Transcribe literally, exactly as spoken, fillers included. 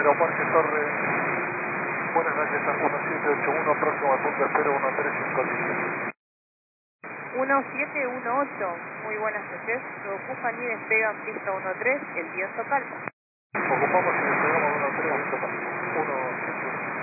Aeroparque Torre, buenas noches, uno siete ocho uno, próximo al punto cero uno tres cinco siete. uno siete uno ocho, muy buenas noches, lo ocupan y despegan pista uno tres, el viento calma. Ocupamos y despegamos uno tres, viento calma. uno siete uno.